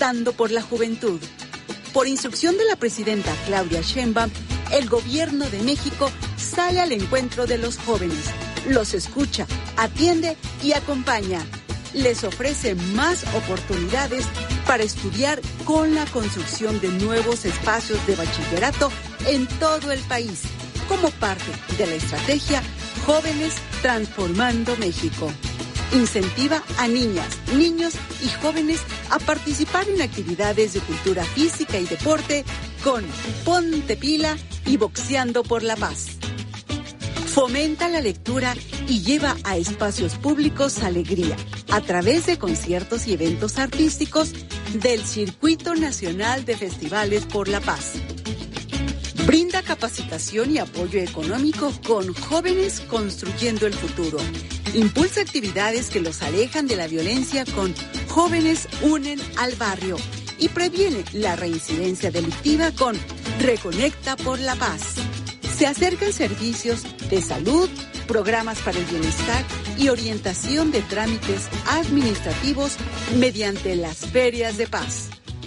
apostando por la juventud. Por instrucción de la presidenta Claudia Sheinbaum, el gobierno de México sale al encuentro de los jóvenes, los escucha, atiende y acompaña. Les ofrece más oportunidades para estudiar con la construcción de nuevos espacios de bachillerato en todo el país, como parte de la estrategia Jóvenes Transformando México. Incentiva a niñas, niños y jóvenes a participar en actividades de cultura física y deporte con Ponte Pila y Boxeando por la Paz. Fomenta la lectura y lleva a espacios públicos alegría a través de conciertos y eventos artísticos del Circuito Nacional de Festivales por la Paz. Brinda capacitación y apoyo económico con Jóvenes Construyendo el Futuro. Impulsa actividades que los alejan de la violencia con Jóvenes Unen al Barrio y previene la reincidencia delictiva con Reconecta por la Paz. Se acercan servicios de salud, programas para el bienestar y orientación de trámites administrativos mediante las ferias de paz.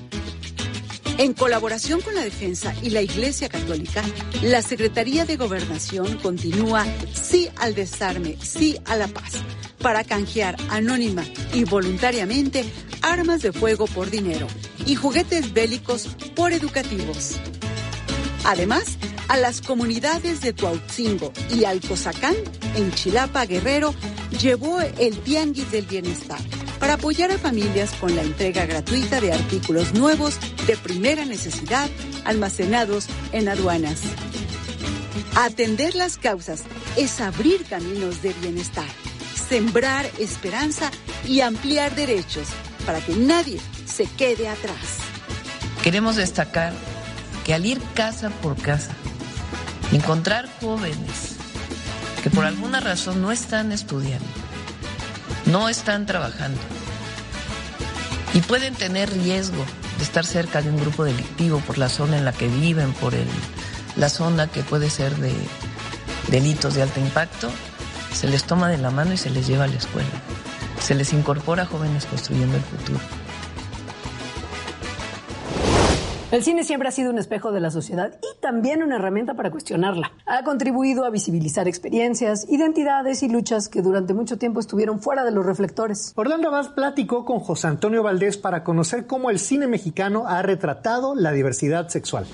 En colaboración con la Defensa y la Iglesia Católica, la Secretaría de Gobernación continúa Sí al Desarme, Sí a la Paz, para canjear anónima y voluntariamente armas de fuego por dinero y juguetes bélicos por educativos. Además, a las comunidades de Tuautzingo y Alcozacán, en Chilapa, Guerrero, llevó el Tianguis del Bienestar para apoyar a familias con la entrega gratuita de artículos nuevos de primera necesidad almacenados en aduanas. Atender las causas es abrir caminos de bienestar, sembrar esperanza y ampliar derechos para que nadie se quede atrás. Queremos destacar que al ir casa por casa, encontrar jóvenes que por alguna razón no están estudiando, no están trabajando y pueden tener riesgo de estar cerca de un grupo delictivo por la zona en la que viven, por la zona que puede ser de delitos de alto impacto, se les toma de la mano y se les lleva a la escuela. Se les incorpora a Jóvenes Construyendo el Futuro. El cine siempre ha sido un espejo de la sociedad y también una herramienta para cuestionarla. Ha contribuido a visibilizar experiencias, identidades y luchas que durante mucho tiempo estuvieron fuera de los reflectores. Orlando Abad platicó con José Antonio Valdés para conocer cómo el cine mexicano ha retratado la diversidad sexual.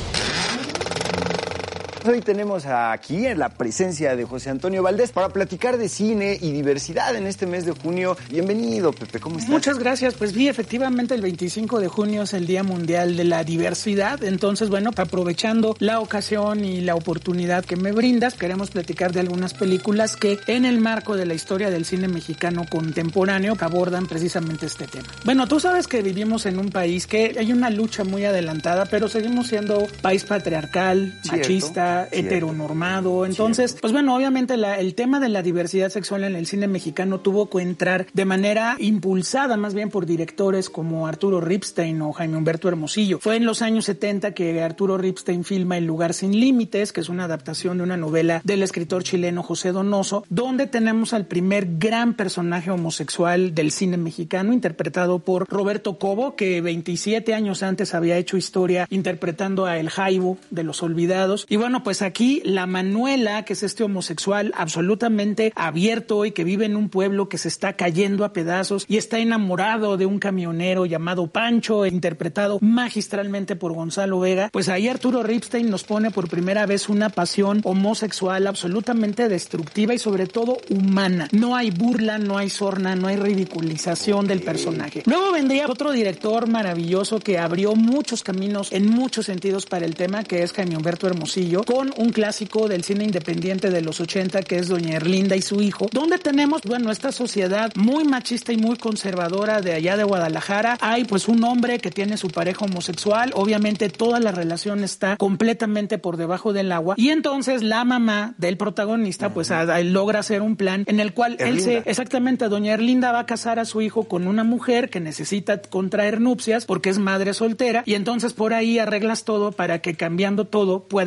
Hoy tenemos aquí en la presencia de José Antonio Valdés para platicar de cine y diversidad en este mes de junio. Bienvenido, Pepe, ¿cómo estás? Muchas gracias. Pues sí, efectivamente el 25 de junio es el Día Mundial de la Diversidad. Entonces, bueno, aprovechando la ocasión y la oportunidad que me brindas, queremos platicar de algunas películas que en el marco de la historia del cine mexicano contemporáneo abordan precisamente este tema. Bueno, tú sabes que vivimos en un país que hay una lucha muy adelantada, pero seguimos siendo país patriarcal, machista, heteronormado. Entonces, pues bueno, obviamente el tema de la diversidad sexual en el cine mexicano tuvo que entrar de manera impulsada más bien por directores como Arturo Ripstein o Jaime Humberto Hermosillo. Fue en los años 70 que Arturo Ripstein filma El Lugar Sin Límites, que es una adaptación de una novela del escritor chileno José Donoso, donde tenemos al primer gran personaje homosexual del cine mexicano, interpretado por Roberto Cobo, que 27 años antes había hecho historia interpretando a El Jaibo de Los Olvidados. Y bueno, pues aquí la Manuela, que es este homosexual absolutamente abierto y que vive en un pueblo que se está cayendo a pedazos y está enamorado de un camionero llamado Pancho, interpretado magistralmente por Gonzalo Vega, pues ahí Arturo Ripstein nos pone por primera vez una pasión homosexual absolutamente destructiva y sobre todo humana. No hay burla, no hay sorna, no hay ridiculización del personaje. Luego vendría otro director maravilloso que abrió muchos caminos en muchos sentidos para el tema, que es Jaime Humberto Hermosillo, con un clásico del cine independiente de los 80 que es Doña Erlinda y su hijo, donde tenemos, bueno, esta sociedad muy machista y muy conservadora de allá de Guadalajara. Hay pues un hombre que tiene su pareja homosexual, obviamente toda la relación está completamente por debajo del agua y entonces la mamá del protagonista pues logra hacer un plan en el cual exactamente, Doña Erlinda va a casar a su hijo con una mujer que necesita contraer nupcias porque es madre soltera y entonces por ahí arreglas todo para que cambiando todo pueda seguir igual.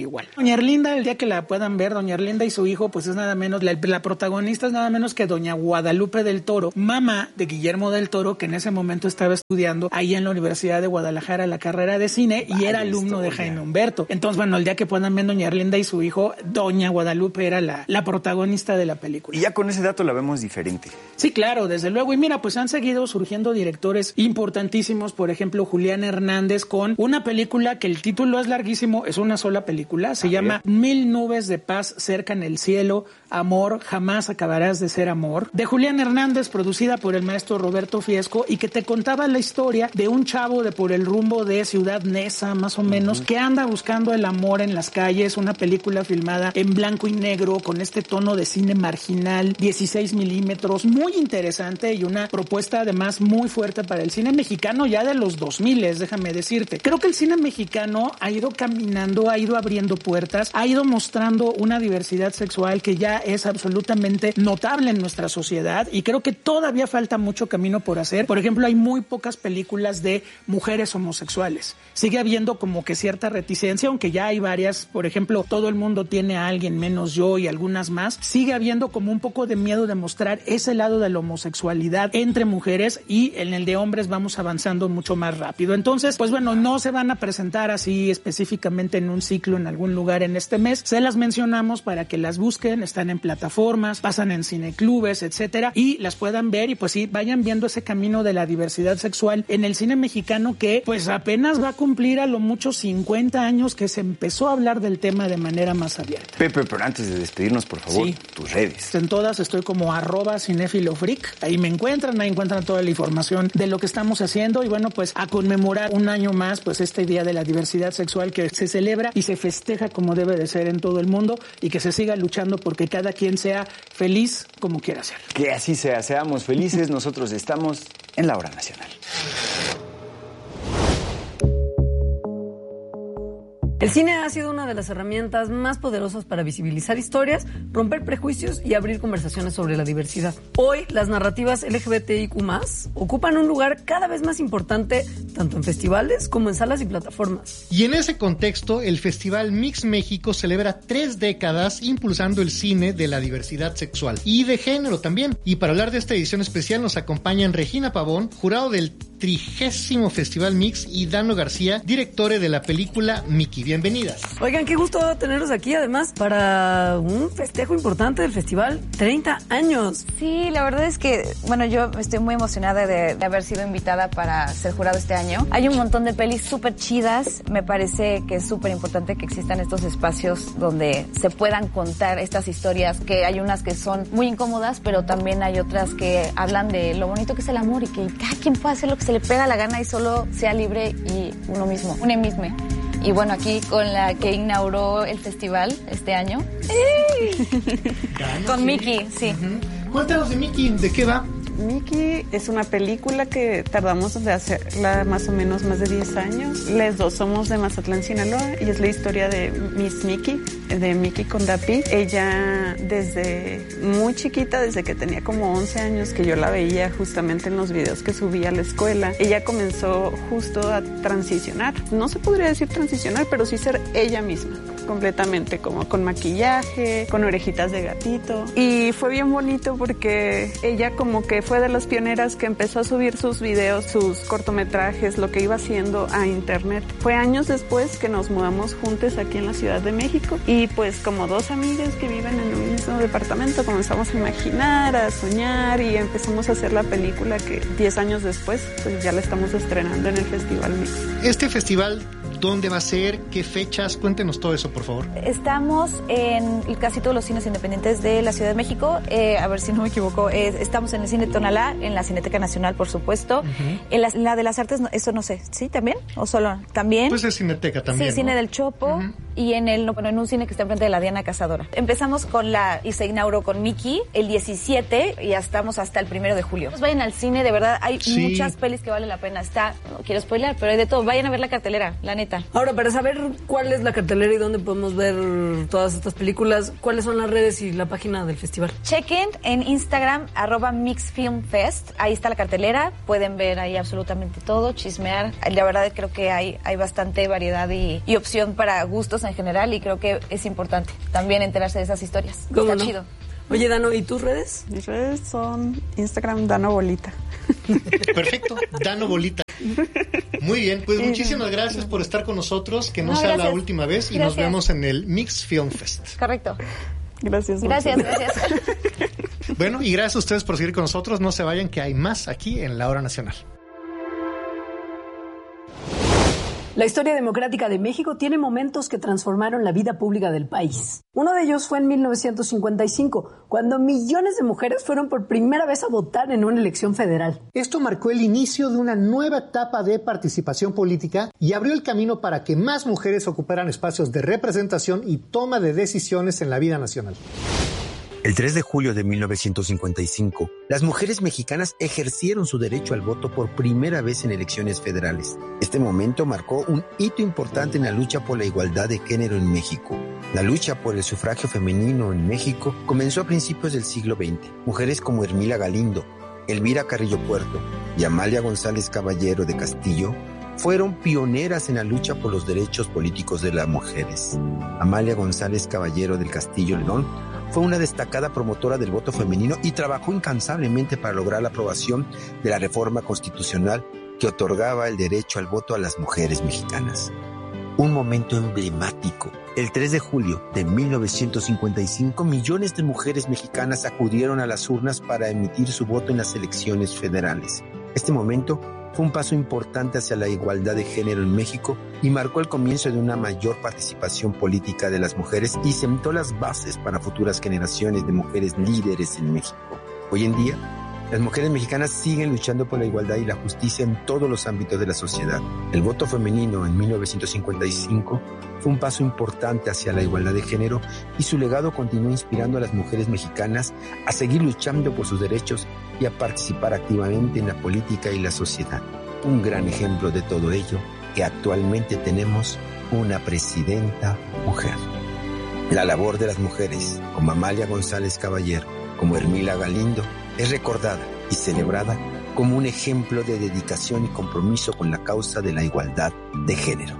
igual. Doña Erlinda, el día que la puedan ver, doña Erlinda y su hijo, pues es nada menos, la protagonista es nada menos que doña Guadalupe del Toro, mamá de Guillermo del Toro, que en ese momento estaba estudiando ahí en la Universidad de Guadalajara la carrera de cine y era alumno de Jaime Humberto. Entonces, bueno, el día que puedan ver doña Erlinda y su hijo, doña Guadalupe era la protagonista de la película. Y ya con ese dato la vemos diferente. Sí, claro, desde luego. Y mira, pues han seguido surgiendo directores importantísimos, por ejemplo, Julián Hernández con una película que el título es larguísimo, es una sola película, se llama 1000 nubes de paz cerca en el cielo, amor, jamás acabarás de ser amor, de Julián Hernández, producida por el maestro Roberto Fiesco, y que te contaba la historia de un chavo de por el rumbo de Ciudad Neza, más o menos, que anda buscando el amor en las calles, una película filmada en blanco y negro, con este tono de cine marginal, 16 milímetros, muy interesante y una propuesta además muy fuerte para el cine mexicano ya de los 2000, déjame decirte. Creo que el cine mexicano ha ido caminando, ha ido abriendo puertas, ha ido mostrando una diversidad sexual que ya es absolutamente notable en nuestra sociedad y creo que todavía falta mucho camino por hacer. Por ejemplo, hay muy pocas películas de mujeres homosexuales. Sigue habiendo como que cierta reticencia, aunque ya hay varias. Por ejemplo, Todo el mundo tiene a alguien menos yo y algunas más. Sigue habiendo como un poco de miedo de mostrar ese lado de la homosexualidad entre mujeres y en el de hombres vamos avanzando mucho más rápido. Entonces, pues bueno, no se van a presentar así específicamente en un ciclo en algún lugar en este mes. Se las mencionamos para que las busquen. Están en plataformas, pasan en cineclubes, etcétera, y las puedan ver y pues sí, vayan viendo ese camino de la diversidad sexual en el cine mexicano que pues apenas va a cumplir a lo mucho 50 años que se empezó a hablar del tema de manera más abierta. Pepe, pero antes de despedirnos, por favor, sí, tus redes. En todas estoy como @cinefilofreak. Ahí me encuentran, ahí encuentran toda la información de lo que estamos haciendo y bueno, pues a conmemorar un año más pues este Día de la Diversidad Sexual que se celebra y se festeja como debe de ser en todo el mundo y que se siga luchando porque cada quien sea feliz como quiera ser. Que así sea, seamos felices. Nosotros estamos en la Hora Nacional. El cine ha sido una de las herramientas más poderosas para visibilizar historias, romper prejuicios y abrir conversaciones sobre la diversidad. Hoy, las narrativas LGBTIQ+ ocupan un lugar cada vez más importante tanto en festivales como en salas y plataformas. Y en ese contexto, el Festival Mix México celebra 3 décadas impulsando el cine de la diversidad sexual y de género también. Y para hablar de esta edición especial nos acompañan Regina Pavón, jurado del 30º Festival Mix, y Dano García, director de la película Mickey. Bienvenidas. Oigan, qué gusto tenerlos aquí, además, para un festejo importante del festival, 30 años. Sí, la verdad es que, bueno, yo estoy muy emocionada de haber sido invitada para ser jurado este año. Hay un montón de pelis súper chidas. Me parece que es súper importante que existan estos espacios donde se puedan contar estas historias, que hay unas que son muy incómodas, pero también hay otras que hablan de lo bonito que es el amor y que cada quien puede hacer lo que se le pega la gana y solo sea libre y uno mismo. Y bueno, aquí con la que inauguró el festival este año. Con Mickey, sí. Cuéntanos de Mickey, ¿de qué va? Mickey es una película que tardamos de hacerla más o menos más de 10 años. Las dos somos de Mazatlán, Sinaloa, y es la historia de Miss Mickey, de Mickey con Dapi. Ella desde muy chiquita, desde que tenía como 11 años, que yo la veía justamente en los videos que subía a la escuela, ella comenzó justo a transicionar. No se podría decir transicionar, pero sí ser ella misma, completamente, como con maquillaje, con orejitas de gatito. Y fue bien bonito porque ella como que fue de las pioneras que empezó a subir sus videos, sus cortometrajes, lo que iba haciendo a internet. Fue años después que nos mudamos juntos aquí en la Ciudad de México y pues como dos amigas que viven en un mismo departamento comenzamos a imaginar, a soñar y empezamos a hacer la película que 10 años después pues ya la estamos estrenando en el Festival Mix. Este festival, ¿dónde va a ser? ¿Qué fechas? Cuéntenos todo eso, por favor. Estamos en casi todos los cines independientes de la Ciudad de México. A ver si no me equivoco. Estamos en el Cine Tonalá, en la Cineteca Nacional, por supuesto. En la de las Artes, eso no sé. ¿Sí? ¿También? ¿O solo? ¿También? Pues es Cineteca también, sí, Cine del Chopo. Y en un cine que está enfrente de la Diana Cazadora. Empezamos y se inauguró con Mickey el 17 y ya estamos hasta el 1 de julio. Pues vayan al cine, de verdad. Hay muchas pelis que vale la pena. No quiero spoiler, pero hay de todo. Vayan a ver la cartelera, la neta. Ahora, para saber cuál es la cartelera y dónde podemos ver todas estas películas, ¿cuáles son las redes y la página del festival? Chequen en Instagram, @MixFilmFest. Ahí está la cartelera. Pueden ver ahí absolutamente todo, chismear. La verdad creo que hay bastante variedad y opción para gustos todos en general, y creo que es importante también enterarse de esas historias. Está chido. Oye, Dano, ¿y tus redes? Mis redes son Instagram Dano Bolita. Perfecto, Dano Bolita. Muy bien, pues muchísimas gracias por estar con nosotros, que no sea la última vez, y nos vemos en el Mix Film Fest. Correcto. Gracias. Bueno, y gracias a ustedes por seguir con nosotros. No se vayan, que hay más aquí en La Hora Nacional. La historia democrática de México tiene momentos que transformaron la vida pública del país. Uno de ellos fue en 1955, cuando millones de mujeres fueron por primera vez a votar en una elección federal. Esto marcó el inicio de una nueva etapa de participación política y abrió el camino para que más mujeres ocuparan espacios de representación y toma de decisiones en la vida nacional. El 3 de julio de 1955, las mujeres mexicanas ejercieron su derecho al voto por primera vez en elecciones federales. Este momento marcó un hito importante en la lucha por la igualdad de género en México. La lucha por el sufragio femenino en México comenzó a principios del siglo XX. Mujeres como Ermila Galindo, Elvira Carrillo Puerto y Amalia González Caballero de Castillo fueron pioneras en la lucha por los derechos políticos de las mujeres. Amalia González Caballero del Castillo León fue una destacada promotora del voto femenino y trabajó incansablemente para lograr la aprobación de la reforma constitucional que otorgaba el derecho al voto a las mujeres mexicanas. Un momento emblemático. El 3 de julio de 1955, millones de mujeres mexicanas acudieron a las urnas para emitir su voto en las elecciones federales. Este momento fue un paso importante hacia la igualdad de género en México y marcó el comienzo de una mayor participación política de las mujeres y sentó las bases para futuras generaciones de mujeres líderes en México. Hoy en día, las mujeres mexicanas siguen luchando por la igualdad y la justicia en todos los ámbitos de la sociedad. El voto femenino en 1955 fue un paso importante hacia la igualdad de género y su legado continúa inspirando a las mujeres mexicanas a seguir luchando por sus derechos y a participar activamente en la política y la sociedad. Un gran ejemplo de todo ello, que actualmente tenemos una presidenta mujer. La labor de las mujeres, como Amalia González Caballero, como Ermila Galindo, es recordada y celebrada como un ejemplo de dedicación y compromiso con la causa de la igualdad de género.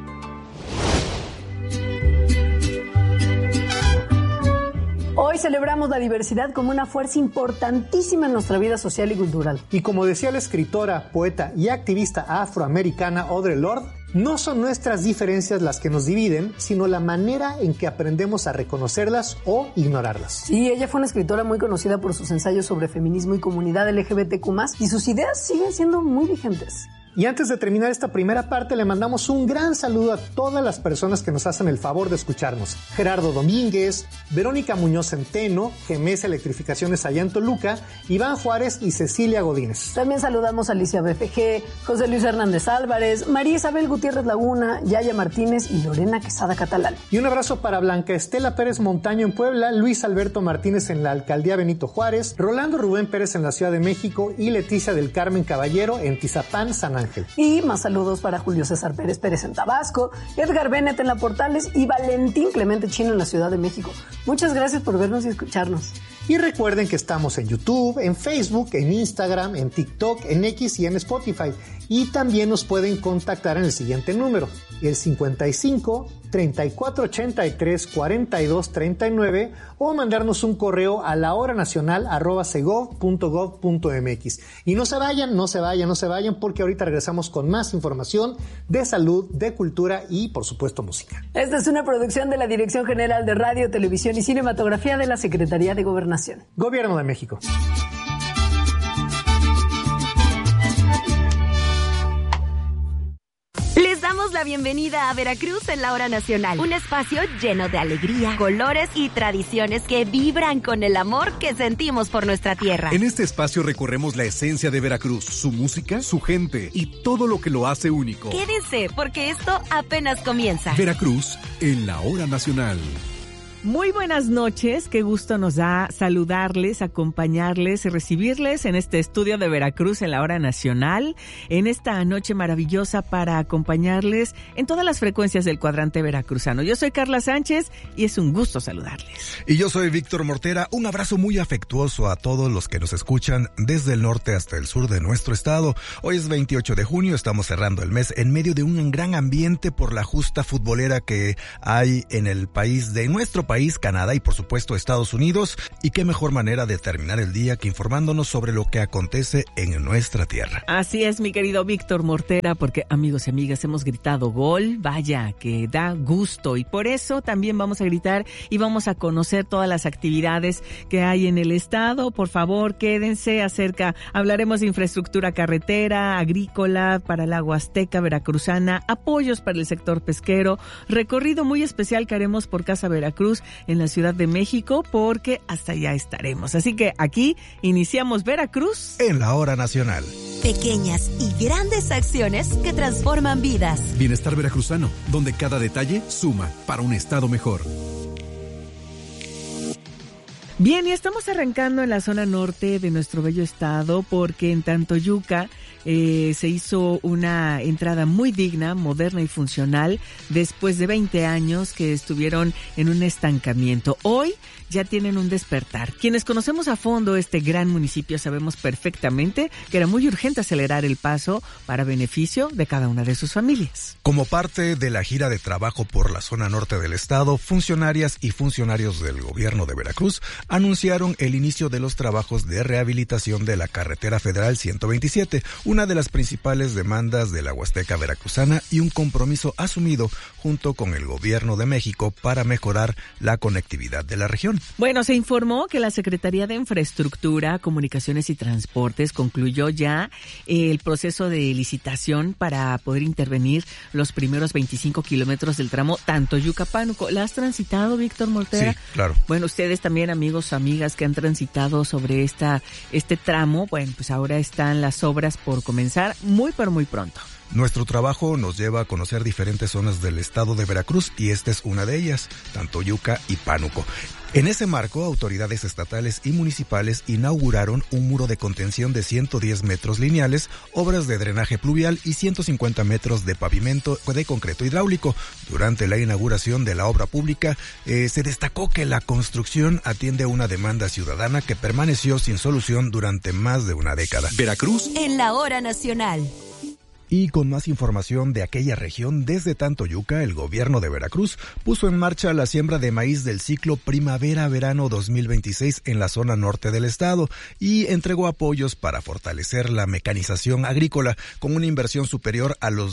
Hoy celebramos la diversidad como una fuerza importantísima en nuestra vida social y cultural. Y como decía la escritora, poeta y activista afroamericana Audre Lorde, no son nuestras diferencias las que nos dividen, sino la manera en que aprendemos a reconocerlas o ignorarlas. Sí, ella fue una escritora muy conocida por sus ensayos sobre feminismo y comunidad LGBTQ+, y sus ideas siguen siendo muy vigentes. Y antes de terminar esta primera parte, le mandamos un gran saludo a todas las personas que nos hacen el favor de escucharnos. Gerardo Domínguez, Verónica Muñoz Centeno, Gemesa Electrificaciones allá en Toluca, Iván Juárez y Cecilia Godínez. También saludamos a Alicia BFG, José Luis Hernández Álvarez, María Isabel Gutiérrez Laguna, Yaya Martínez y Lorena Quesada Catalán. Y un abrazo para Blanca Estela Pérez Montaño en Puebla, Luis Alberto Martínez en la Alcaldía Benito Juárez, Rolando Rubén Pérez en la Ciudad de México y Leticia del Carmen Caballero en Tizapán, San Ángel. Y más saludos para Julio César Pérez Pérez en Tabasco, Edgar Bennett en La Portales y Valentín Clemente Chino en la Ciudad de México. Muchas gracias por vernos y escucharnos. Y recuerden que estamos en YouTube, en Facebook, en Instagram, en TikTok, en X y en Spotify. Y también nos pueden contactar en el siguiente número, el 55 34 83 42 39, o mandarnos un correo a lahoranacional@segov.gov.mx. Y no se vayan, porque ahorita regresamos con más información de salud, de cultura y, por supuesto, música. Esta es una producción de la Dirección General de Radio, Televisión y Cinematografía de la Secretaría de Gobernación. Gobierno de México. Les damos la bienvenida a Veracruz en la Hora Nacional, un espacio lleno de alegría, colores y tradiciones que vibran con el amor que sentimos por nuestra tierra. En este espacio recorremos la esencia de Veracruz, su música, su gente y todo lo que lo hace único. Quédense, porque esto apenas comienza. Veracruz en la Hora Nacional. Muy buenas noches, qué gusto nos da saludarles, acompañarles y recibirles en este estudio de Veracruz en la hora nacional, en esta noche maravillosa para acompañarles en todas las frecuencias del cuadrante veracruzano. Yo soy Carla Sánchez y es un gusto saludarles. Y yo soy Víctor Mortera, un abrazo muy afectuoso a todos los que nos escuchan desde el norte hasta el sur de nuestro estado. Hoy es 28 de junio, estamos cerrando el mes en medio de un gran ambiente por la justa futbolera que hay en el país de nuestro país, Canadá y por supuesto Estados Unidos, y qué mejor manera de terminar el día que informándonos sobre lo que acontece en nuestra tierra. Así es, mi querido Víctor Mortera, porque amigos y amigas hemos gritado gol, vaya que da gusto, y por eso también vamos a gritar y vamos a conocer todas las actividades que hay en el estado. Por favor, quédense hablaremos de infraestructura carretera, agrícola para la Huasteca veracruzana, apoyos para el sector pesquero, recorrido muy especial que haremos por Casa Veracruz en la Ciudad de México, porque hasta allá estaremos. Así que aquí iniciamos Veracruz en la hora nacional. Pequeñas y grandes acciones que transforman vidas. Bienestar veracruzano, donde cada detalle suma para un estado mejor. Bien, y estamos arrancando en la zona norte de nuestro bello estado porque en Tantoyuca se hizo una entrada muy digna, moderna y funcional después de 20 años que estuvieron en un estancamiento. Hoy ya tienen un despertar. Quienes conocemos a fondo este gran municipio sabemos perfectamente que era muy urgente acelerar el paso para beneficio de cada una de sus familias. Como parte de la gira de trabajo por la zona norte del estado, funcionarias y funcionarios del gobierno de Veracruz anunciaron el inicio de los trabajos de rehabilitación de la carretera federal 127, una de las principales demandas de la Huasteca veracruzana y un compromiso asumido junto con el gobierno de México para mejorar la conectividad de la región. Bueno, se informó que la Secretaría de Infraestructura, Comunicaciones y Transportes concluyó ya el proceso de licitación para poder intervenir los primeros 25 kilómetros del tramo Tantoyuca-Pánuco. ¿La has transitado, Víctor Mortera? Sí, claro. Bueno, ustedes también, amigos, amigas que han transitado sobre este tramo, bueno, pues ahora están las obras por comenzar muy, pero muy pronto. Nuestro trabajo nos lleva a conocer diferentes zonas del estado de Veracruz y esta es una de ellas, Tantoyuca y Pánuco. En ese marco, autoridades estatales y municipales inauguraron un muro de contención de 110 metros lineales, obras de drenaje pluvial y 150 metros de pavimento de concreto hidráulico. Durante la inauguración de la obra pública, se destacó que la construcción atiende a una demanda ciudadana que permaneció sin solución durante más de una década. Veracruz en la hora nacional. Y con más información de aquella región, desde Tantoyuca, el gobierno de Veracruz puso en marcha la siembra de maíz del ciclo Primavera-Verano 2026 en la zona norte del estado y entregó apoyos para fortalecer la mecanización agrícola con una inversión superior a los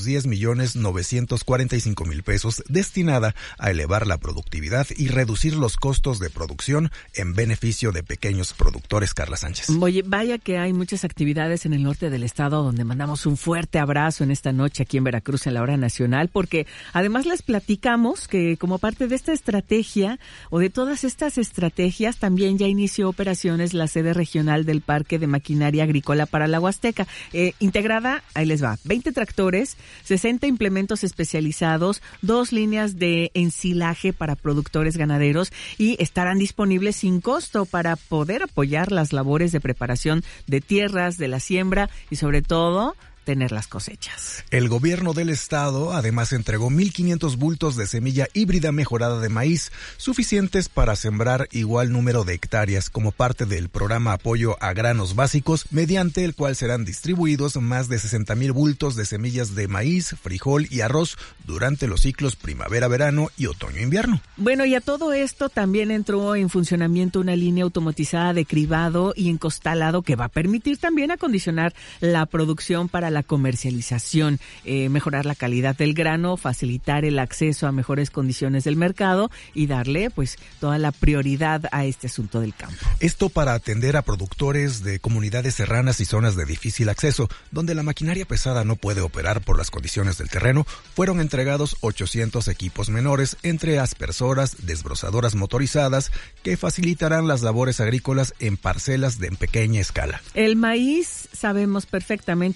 10,945,000 pesos destinada a elevar la productividad y reducir los costos de producción en beneficio de pequeños productores. Carla Sánchez. Oye, vaya que hay muchas actividades en el norte del estado donde mandamos un fuerte abrazo en esta noche aquí en Veracruz en la hora nacional, porque además les platicamos que como parte de esta estrategia o de todas estas estrategias también ya inició operaciones la sede regional del Parque de Maquinaria Agrícola para la Huasteca, integrada, ahí les va, 20 tractores, 60 implementos especializados, 2 líneas de ensilaje para productores ganaderos y estarán disponibles sin costo para poder apoyar las labores de preparación de tierras, de la siembra y sobre todo tener las cosechas. El gobierno del estado además entregó 1,500 bultos de semilla híbrida mejorada de maíz, suficientes para sembrar igual número de hectáreas como parte del programa Apoyo a Granos Básicos, mediante el cual serán distribuidos más de 60,000 bultos de semillas de maíz, frijol y arroz durante los ciclos primavera-verano y otoño-invierno. Bueno, y a todo esto también entró en funcionamiento una línea automatizada de cribado y encostalado que va a permitir también acondicionar la producción para la comercialización, mejorar la calidad del grano, facilitar el acceso a mejores condiciones del mercado y darle pues toda la prioridad a este asunto del campo. Esto para atender a productores de comunidades serranas y zonas de difícil acceso, donde la maquinaria pesada no puede operar por las condiciones del terreno. Fueron entregados 800 equipos menores, entre aspersoras, desbrozadoras motorizadas, que facilitarán las labores agrícolas en parcelas de pequeña escala. El maíz sabemos perfectamente que representa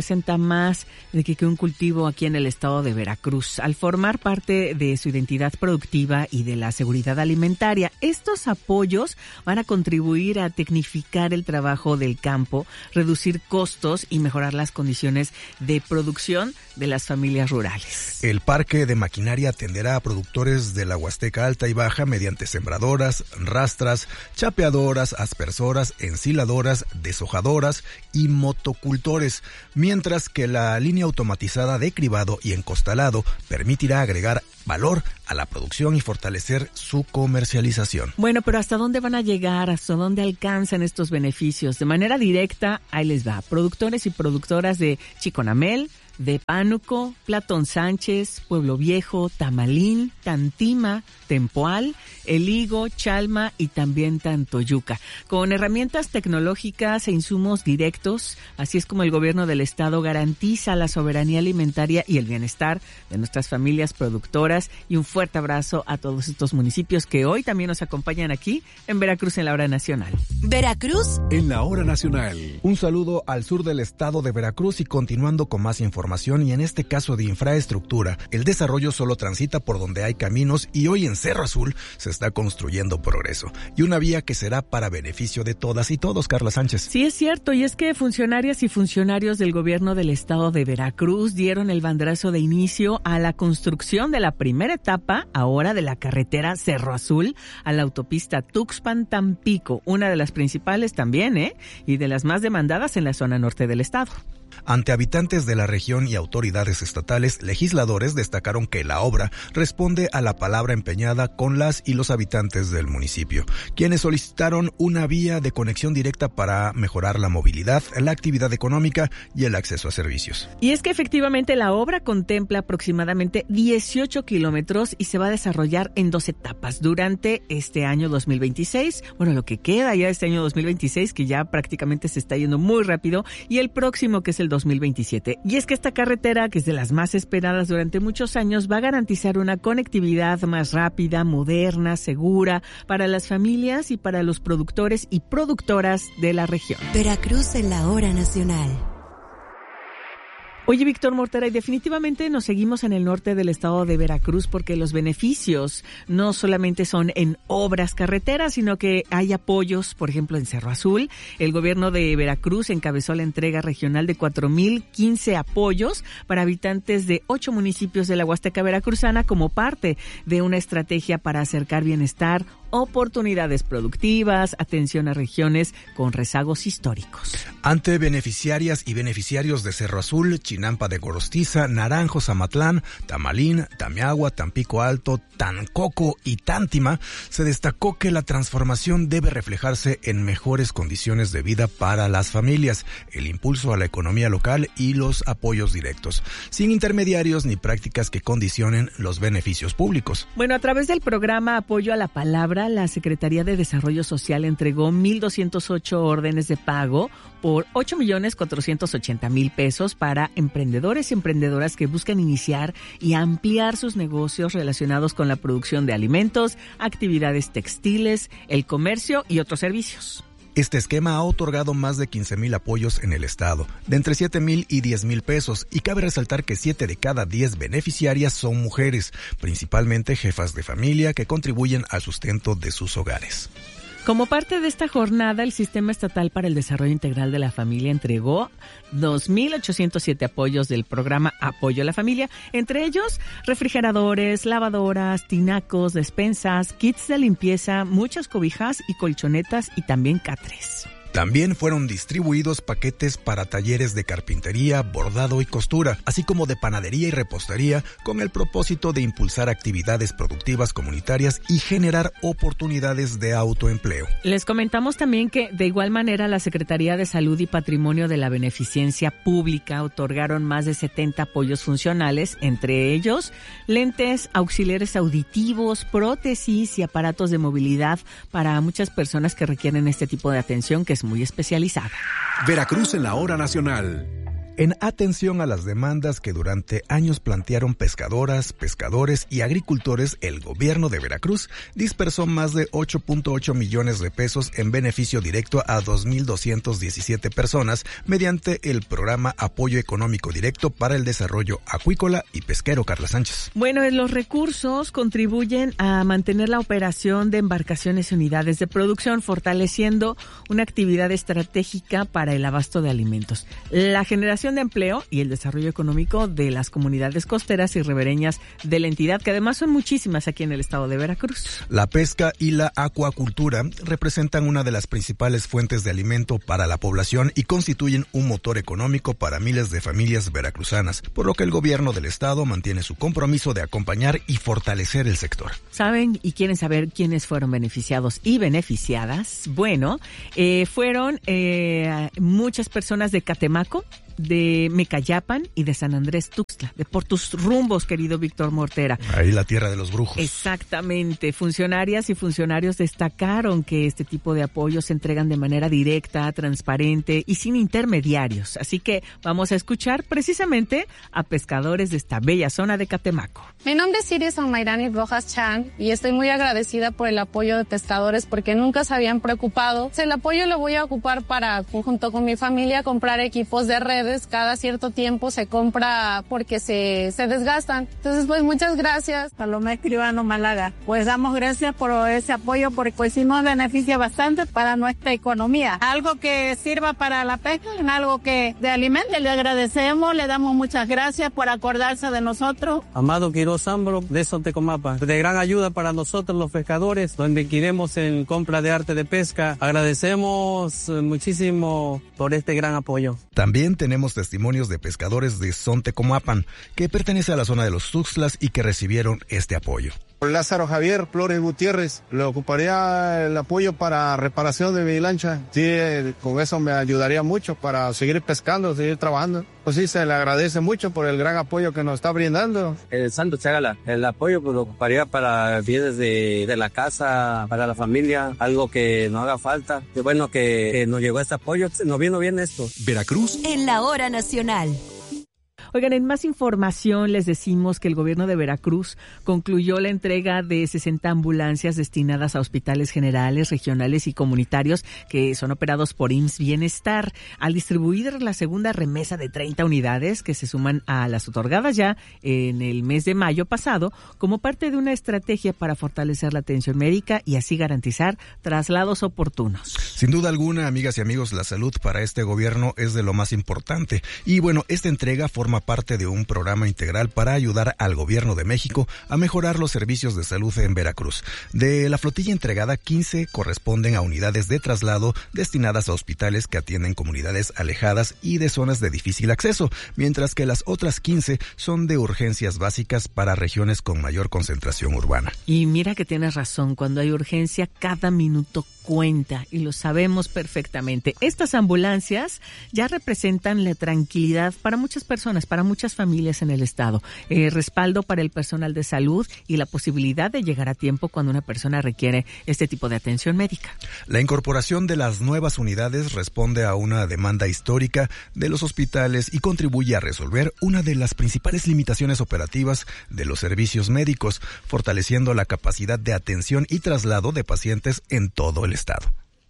representa más de que un cultivo aquí en el estado de Veracruz. Al formar parte de su identidad productiva y de la seguridad alimentaria, estos apoyos van a contribuir a tecnificar el trabajo del campo, reducir costos y mejorar las condiciones de producción de las familias rurales. El parque de maquinaria atenderá a productores de la Huasteca Alta y Baja mediante sembradoras, rastras, chapeadoras, aspersoras, ensiladoras, deshojadoras y motocultores, mientras que la línea automatizada de cribado y encostalado permitirá agregar valor a la producción y fortalecer su comercialización. Bueno, pero ¿hasta dónde van a llegar? ¿Hasta dónde alcanzan estos beneficios? De manera directa, ahí les va. Productores y productoras de Chiconamel, de Pánuco, Platón Sánchez, Pueblo Viejo, Tamalín, Tantima, Tempoal, El Higo, Chalma y también Tantoyuca. Con herramientas tecnológicas e insumos directos, así es como el gobierno del estado garantiza la soberanía alimentaria y el bienestar de nuestras familias productoras. Y un fuerte abrazo a todos estos municipios que hoy también nos acompañan aquí en Veracruz en la Hora Nacional. Veracruz en la Hora Nacional. Un saludo al sur del estado de Veracruz y continuando con más información y en este caso de infraestructura, el desarrollo solo transita por donde hay caminos y hoy en Cerro Azul se está construyendo progreso y una vía que será para beneficio de todas y todos, Carla Sánchez. Sí, es cierto, y es que funcionarias y funcionarios del gobierno del estado de Veracruz dieron el banderazo de inicio a la construcción de la primera etapa ahora de la carretera Cerro Azul a la autopista Tuxpan-Tampico, una de las principales también, y de las más demandadas en la zona norte del estado. Ante habitantes de la región y autoridades estatales, legisladores destacaron que la obra responde a la palabra empeñada con las y los habitantes del municipio, quienes solicitaron una vía de conexión directa para mejorar la movilidad, la actividad económica y el acceso a servicios. Y es que efectivamente la obra contempla aproximadamente 18 kilómetros y se va a desarrollar en 2 etapas durante este año 2026, bueno, lo que queda ya este año 2026, que ya prácticamente se está yendo muy rápido, y el próximo, que es el 2027. Y es que esta carretera, que es de las más esperadas durante muchos años, va a garantizar una conectividad más rápida, moderna, segura para las familias y para los productores y productoras de la región. Veracruz en la Hora Nacional. Oye, Víctor Mortera, y definitivamente nos seguimos en el norte del estado de Veracruz porque los beneficios no solamente son en obras carreteras, sino que hay apoyos, por ejemplo, en Cerro Azul. El gobierno de Veracruz encabezó la entrega regional de 4,015 apoyos para habitantes de 8 municipios de la Huasteca Veracruzana como parte de una estrategia para acercar bienestar, oportunidades productivas, atención a regiones con rezagos históricos. Ante beneficiarias y beneficiarios de Cerro Azul, Chinampa de Gorostiza, Naranjo, Zamatlán, Tamalín, Tamiagua, Tampico Alto, Tancoco y Tántima, se destacó que la transformación debe reflejarse en mejores condiciones de vida para las familias, el impulso a la economía local y los apoyos directos, sin intermediarios ni prácticas que condicionen los beneficios públicos. Bueno, a través del programa Apoyo a la Palabra, la Secretaría de Desarrollo Social entregó 1,208 órdenes de pago por 8,480,000 pesos para emprendedores y emprendedoras que buscan iniciar y ampliar sus negocios relacionados con la producción de alimentos, actividades textiles, el comercio y otros servicios. Este esquema ha otorgado más de 15,000 apoyos en el estado, de entre 7,000 y 10,000 pesos, y cabe resaltar que 7 de cada 10 beneficiarias son mujeres, principalmente jefas de familia que contribuyen al sustento de sus hogares. Como parte de esta jornada, el Sistema Estatal para el Desarrollo Integral de la Familia entregó 2,807 apoyos del programa Apoyo a la Familia, entre ellos refrigeradores, lavadoras, tinacos, despensas, kits de limpieza, muchas cobijas y colchonetas y también catres. También fueron distribuidos paquetes para talleres de carpintería, bordado y costura, así como de panadería y repostería, con el propósito de impulsar actividades productivas comunitarias y generar oportunidades de autoempleo. Les comentamos también que, de igual manera, la Secretaría de Salud y Patrimonio de la Beneficencia Pública otorgaron más de 70 apoyos funcionales, entre ellos lentes, auxiliares auditivos, prótesis y aparatos de movilidad para muchas personas que requieren este tipo de atención, que es muy especializada. Veracruz en la Hora Nacional. En atención a las demandas que durante años plantearon pescadoras, pescadores y agricultores, el gobierno de Veracruz dispersó más de 8.8 millones de pesos en beneficio directo a 2.217 personas mediante el programa Apoyo Económico Directo para el Desarrollo Acuícola y Pesquero. Carla Sánchez. Bueno, los recursos contribuyen a mantener la operación de embarcaciones y unidades de producción, fortaleciendo una actividad estratégica para el abasto de alimentos, la generación de empleo y el desarrollo económico de las comunidades costeras y ribereñas de la entidad, que además son muchísimas aquí en el estado de Veracruz. La pesca y la acuacultura representan una de las principales fuentes de alimento para la población y constituyen un motor económico para miles de familias veracruzanas, por lo que el gobierno del estado mantiene su compromiso de acompañar y fortalecer el sector. ¿Saben y quieren saber quiénes fueron beneficiados y beneficiadas? Bueno, fueron muchas personas de Catemaco, de Mecayapan y de San Andrés Tuxtla, de por tus rumbos, querido Víctor Mortera. Ahí la tierra de los brujos. Exactamente. Funcionarias y funcionarios destacaron que este tipo de apoyos se entregan de manera directa, transparente y sin intermediarios. Así que vamos a escuchar precisamente a pescadores de esta bella zona de Catemaco. Mi nombre es Iris Almairani Rojas Chan y estoy muy agradecida por el apoyo de pescadores porque nunca se habían preocupado. El apoyo lo voy a ocupar para, junto con mi familia, comprar equipos de redes. Cada cierto tiempo se compra porque se desgastan. Entonces, pues muchas gracias. Paloma Escribano Málaga. Pues damos gracias por ese apoyo porque pues sí nos beneficia bastante para nuestra economía. Algo que sirva para la pesca, algo que de alimente. Le agradecemos, le damos muchas gracias por acordarse de nosotros. Amado Quiroz Ambro de Sontecomapa, de gran ayuda para nosotros los pescadores, donde queremos en compra de arte de pesca. Agradecemos muchísimo por este gran apoyo. También tenemos testimonios de pescadores de Sontecomapan, que pertenece a la zona de los Tuxtlas y que recibieron este apoyo. Lázaro Javier Flores Gutiérrez, le ocuparía el apoyo para reparación de mi lancha. Sí, con eso me ayudaría mucho para seguir pescando, seguir trabajando. Pues sí, se le agradece mucho por el gran apoyo que nos está brindando. El Santo Chágala, el apoyo pues lo ocuparía para bienes de la casa, para la familia, algo que no haga falta. Qué bueno que nos llegó este apoyo, nos vino bien esto. Veracruz en la hora nacional. Oigan, en más información les decimos que el gobierno de Veracruz concluyó la entrega de 60 ambulancias destinadas a hospitales generales, regionales y comunitarios que son operados por IMSS Bienestar, al distribuir la segunda remesa de 30 unidades que se suman a las otorgadas ya en el mes de mayo pasado como parte de una estrategia para fortalecer la atención médica y así garantizar traslados oportunos. Sin duda alguna, amigas y amigos, la salud para este gobierno es de lo más importante. Y bueno, esta entrega forma parte de un programa integral para ayudar al gobierno de México a mejorar los servicios de salud en Veracruz. De la flotilla entregada, 15 corresponden a unidades de traslado destinadas a hospitales que atienden comunidades alejadas y de zonas de difícil acceso, mientras que las otras 15 son de urgencias básicas para regiones con mayor concentración urbana. Y mira que tienes razón, cuando hay urgencia, cada minuto cuenta y lo sabemos perfectamente. Estas ambulancias ya representan la tranquilidad para muchas personas, para muchas familias en el estado, respaldo para el personal de salud y la posibilidad de llegar a tiempo cuando una persona requiere este tipo de atención médica. La incorporación de las nuevas unidades responde a una demanda histórica de los hospitales y contribuye a resolver una de las principales limitaciones operativas de los servicios médicos, fortaleciendo la capacidad de atención y traslado de pacientes en todo el estado.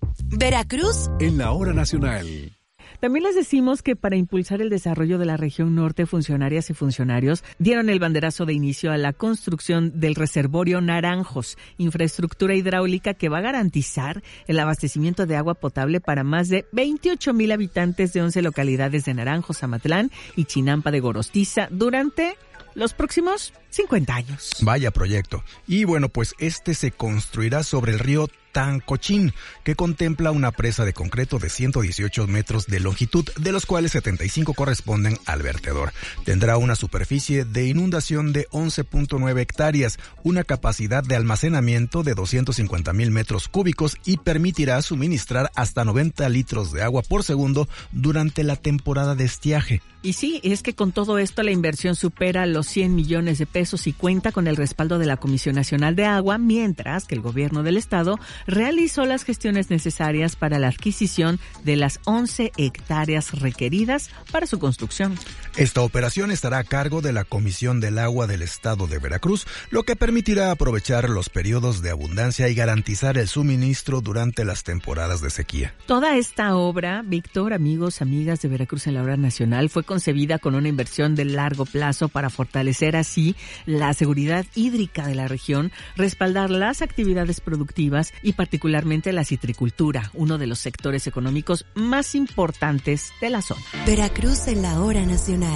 Veracruz en la hora nacional. También les decimos que para impulsar el desarrollo de la región norte, funcionarias y funcionarios dieron el banderazo de inicio a la construcción del reservorio Naranjos, infraestructura hidráulica que va a garantizar el abastecimiento de agua potable para más de 28,000 habitantes de 11 localidades de Naranjos, Amatlán y Chinampa de Gorostiza durante los próximos 50 años. Vaya proyecto. Y bueno, pues este se construirá sobre el río Tancochín, que contempla una presa de concreto de 118 metros de longitud, de los cuales 75 corresponden al vertedor. Tendrá una superficie de inundación de 11.9 hectáreas, una capacidad de almacenamiento de 250,000 metros cúbicos y permitirá suministrar hasta 90 litros de agua por segundo durante la temporada de estiaje. Y sí, es que con todo esto la inversión supera los 100 millones de pesos y cuenta con el respaldo de la Comisión Nacional de Agua, mientras que el gobierno del estado realizó las gestiones necesarias para la adquisición de las 11 hectáreas requeridas para su construcción. Esta operación estará a cargo de la Comisión del Agua del Estado de Veracruz, lo que permitirá aprovechar los periodos de abundancia y garantizar el suministro durante las temporadas de sequía. Toda esta obra, Víctor, amigos, amigas de Veracruz en la Hora Nacional, fue concebida con una inversión de largo plazo para fortalecer así la seguridad hídrica de la región, respaldar las actividades productivas y particularmente la citricultura, uno de los sectores económicos más importantes de la zona. Veracruz en la Hora Nacional.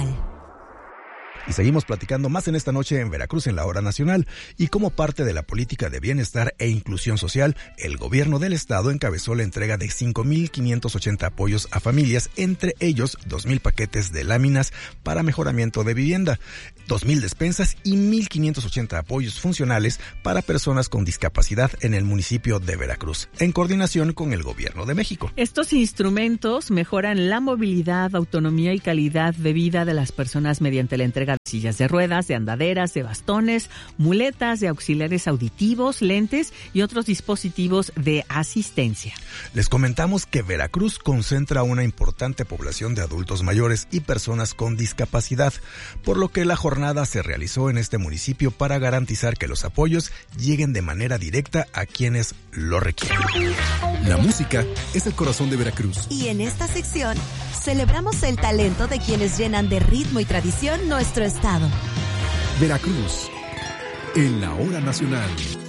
Y seguimos platicando más en esta noche en Veracruz en la Hora Nacional. Y como parte de la política de bienestar e inclusión social, el gobierno del estado encabezó la entrega de 5,580 apoyos a familias, entre ellos 2,000 paquetes de láminas para mejoramiento de vivienda, 2,000 despensas y 1,580 apoyos funcionales para personas con discapacidad en el municipio de Veracruz, en coordinación con el gobierno de México. Estos instrumentos mejoran la movilidad, autonomía y calidad de vida de las personas mediante la entrega de sillas de ruedas, de andaderas, de bastones, muletas, de auxiliares auditivos, lentes y otros dispositivos de asistencia. Les comentamos que Veracruz concentra una importante población de adultos mayores y personas con discapacidad, por lo que la jornada se realizó en este municipio para garantizar que los apoyos lleguen de manera directa a quienes lo requieren. La música es el corazón de Veracruz. Y en esta sección celebramos el talento de quienes llenan de ritmo y tradición nuestro estado. Veracruz, en la Hora Nacional.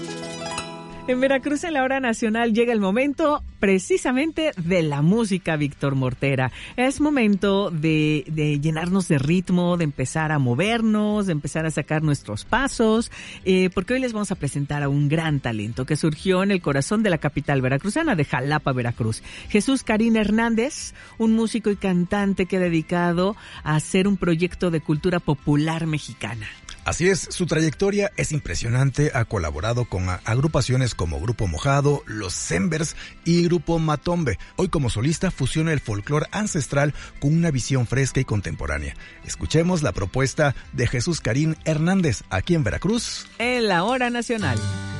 En Veracruz en la Hora Nacional llega el momento precisamente de la música, Víctor Mortera. Es momento de llenarnos de ritmo, de empezar a movernos, de empezar a sacar nuestros pasos, porque hoy les vamos a presentar a un gran talento que surgió en el corazón de la capital veracruzana, de Jalapa, Veracruz. Jesús Karín Hernández, un músico y cantante que ha dedicado a hacer un proyecto de cultura popular mexicana. Así es, su trayectoria es impresionante, ha colaborado con agrupaciones como Grupo Mojado, Los Zembers y Grupo Matombe. Hoy como solista fusiona el folclore ancestral con una visión fresca y contemporánea. Escuchemos la propuesta de Jesús Karín Hernández, aquí en Veracruz. En la Hora Nacional.